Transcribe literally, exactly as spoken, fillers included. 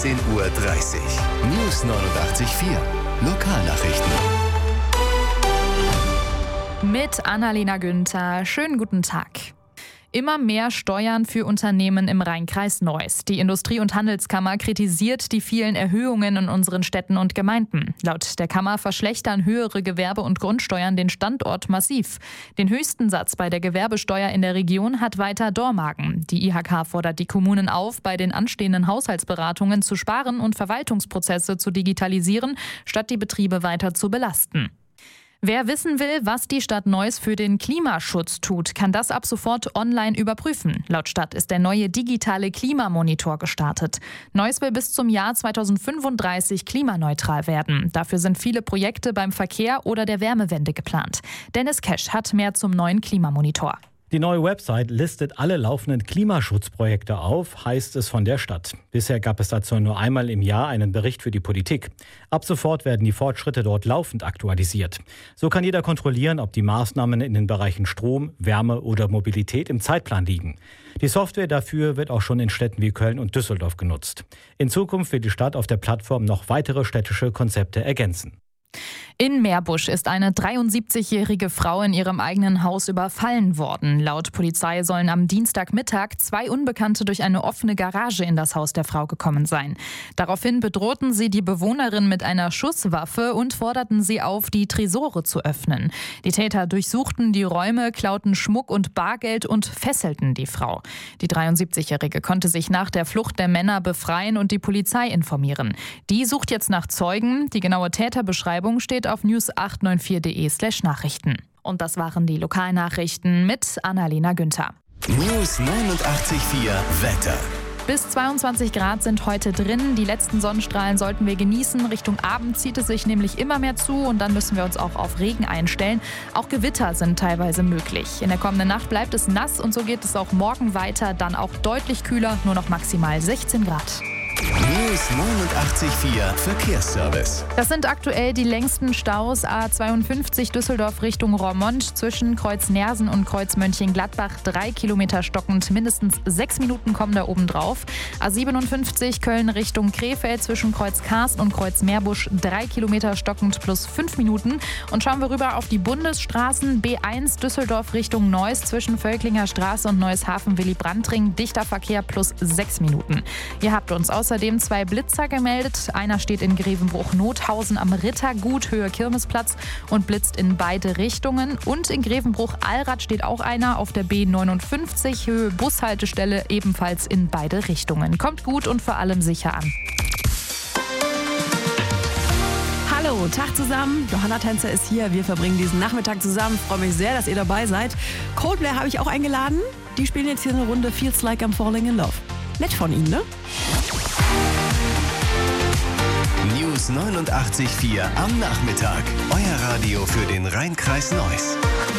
dreizehn Uhr dreißig. News neunundachtzig Komma vier. Lokalnachrichten. Mit Annalena Günther. Schönen guten Tag. Immer mehr Steuern für Unternehmen im Rhein-Kreis Neuss. Die Industrie- und Handelskammer kritisiert die vielen Erhöhungen in unseren Städten und Gemeinden. Laut der Kammer verschlechtern höhere Gewerbe- und Grundsteuern den Standort massiv. Den höchsten Satz bei der Gewerbesteuer in der Region hat weiter Dormagen. Die I H K fordert die Kommunen auf, bei den anstehenden Haushaltsberatungen zu sparen und Verwaltungsprozesse zu digitalisieren, statt die Betriebe weiter zu belasten. Wer wissen will, was die Stadt Neuss für den Klimaschutz tut, kann das ab sofort online überprüfen. Laut Stadt ist der neue digitale Klimamonitor gestartet. Neuss will bis zum Jahr zweitausendfünfunddreißig klimaneutral werden. Dafür sind viele Projekte beim Verkehr oder der Wärmewende geplant. Dennis Kesch hat mehr zum neuen Klimamonitor. Die neue Website listet alle laufenden Klimaschutzprojekte auf, heißt es von der Stadt. Bisher gab es dazu nur einmal im Jahr einen Bericht für die Politik. Ab sofort werden die Fortschritte dort laufend aktualisiert. So kann jeder kontrollieren, ob die Maßnahmen in den Bereichen Strom, Wärme oder Mobilität im Zeitplan liegen. Die Software dafür wird auch schon in Städten wie Köln und Düsseldorf genutzt. In Zukunft wird die Stadt auf der Plattform noch weitere städtische Konzepte ergänzen. In Meerbusch ist eine dreiundsiebzigjährige Frau in ihrem eigenen Haus überfallen worden. Laut Polizei sollen am Dienstagmittag zwei Unbekannte durch eine offene Garage in das Haus der Frau gekommen sein. Daraufhin bedrohten sie die Bewohnerin mit einer Schusswaffe und forderten sie auf, die Tresore zu öffnen. Die Täter durchsuchten die Räume, klauten Schmuck und Bargeld und fesselten die Frau. Die dreiundsiebzigjährige konnte sich nach der Flucht der Männer befreien und die Polizei informieren. Die sucht jetzt nach Zeugen. Die genaue Täterbeschreibung steht auf news acht neun vier punkt de slash Nachrichten. Und das waren die Lokalnachrichten mit Annalena Günther. News neunundachtzig Komma vier Wetter. Bis zweiundzwanzig Grad sind heute drin. Die letzten Sonnenstrahlen sollten wir genießen. Richtung Abend zieht es sich nämlich immer mehr zu und dann müssen wir uns auch auf Regen einstellen. Auch Gewitter sind teilweise möglich. In der kommenden Nacht bleibt es nass und so geht es auch morgen weiter. Dann auch deutlich kühler, nur noch maximal sechzehn Grad. News neunundachtzig Komma vier Verkehrsservice. Das sind aktuell die längsten Staus. A zweiundfünfzig Düsseldorf Richtung Roermond zwischen Kreuz Nersen und Kreuz Mönchengladbach. Drei Kilometer stockend, mindestens sechs Minuten kommen da oben drauf. A siebenundfünfzig Köln Richtung Krefeld zwischen Kreuz Karst und Kreuz Meerbusch. Drei Kilometer stockend plus fünf Minuten. Und schauen wir rüber auf die Bundesstraßen. B eins Düsseldorf Richtung Neuss zwischen Völklinger Straße und Neues Hafen Willy Brandt-Ring. Dichter Verkehr plus sechs Minuten. Ihr habt uns außerdem zwei Blitzer gemeldet. Einer steht in Grevenbruch-Nothausen am Rittergut, Höhe Kirmesplatz und blitzt in beide Richtungen. Und in Grevenbruch-Allrath steht auch einer auf der B neunundfünfzig, Höhe Bushaltestelle, ebenfalls in beide Richtungen. Kommt gut und vor allem sicher an. Hallo, Tag zusammen. Johanna Tänzer ist hier. Wir verbringen diesen Nachmittag zusammen. Ich freue mich sehr, dass ihr dabei seid. Coldplay habe ich auch eingeladen. Die spielen jetzt hier eine Runde Feels Like I'm Falling in Love. Nett von Ihnen, ne? News neunundachtzig Komma vier am Nachmittag. Euer Radio für den Rhein-Kreis Neuss.